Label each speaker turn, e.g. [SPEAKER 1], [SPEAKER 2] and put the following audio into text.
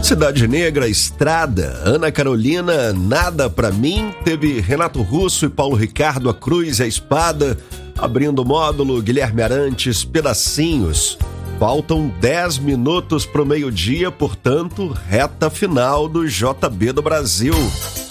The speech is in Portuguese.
[SPEAKER 1] Cidade Negra, Estrada, Ana Carolina, Nada Pra Mim, teve Renato Russo e Paulo Ricardo, A Cruz e a Espada, abrindo o módulo, Guilherme Arantes, Pedacinhos. Faltam 10 minutos pro meio-dia, portanto, reta final do JB do Brasil.